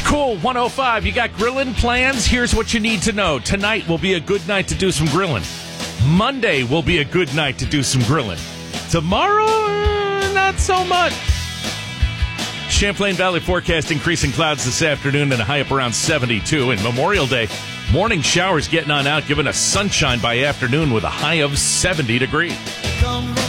Cool 105. You got grilling plans? Here's what you need to know. Tonight will be a good night to do some grilling. Monday will be a good night to do some grilling. Tomorrow, not so much. Champlain Valley forecast increasing clouds this afternoon and a high up around 72. And Memorial Day, morning showers getting on out, giving us sunshine by afternoon with a high of 70 degrees.